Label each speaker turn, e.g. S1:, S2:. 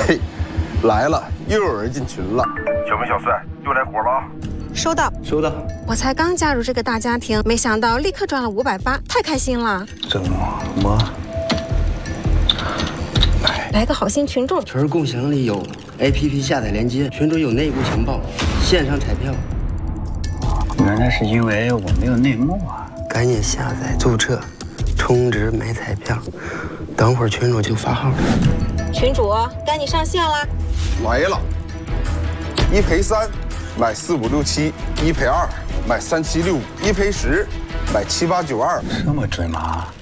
S1: 嘿，来了，又有人进群了。
S2: 小明、小帅又来活了啊！
S3: 收到，
S4: 收到。
S3: 我才刚加入这个大家庭，没想到立刻赚了580，太开心了。
S4: 怎么？
S3: 来个好心群众，
S4: 群共享里有 APP 下载链接，群中有内部情报，线上彩票。
S5: 原来是因为我没有内幕啊！
S4: 赶紧下载注册，充值买彩票，等会儿群主就发号了。
S3: 群主该你上线了。
S1: 来了，1赔3，买4567；1赔2，买3765；1赔10，买7892。
S5: 这么准吗？